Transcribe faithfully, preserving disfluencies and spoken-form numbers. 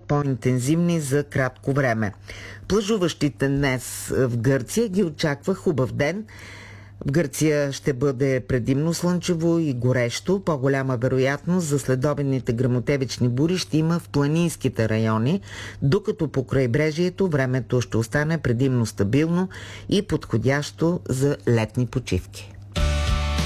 по-интензивни за кратко време. Плажуващите днес в Гърция ги очаква хубав ден. В Гърция ще бъде предимно слънчево и горещо. По-голяма вероятност за следобедните гръмотевични бури ще има в планинските райони, докато по крайбрежието времето ще остане предимно стабилно и подходящо за летни почивки.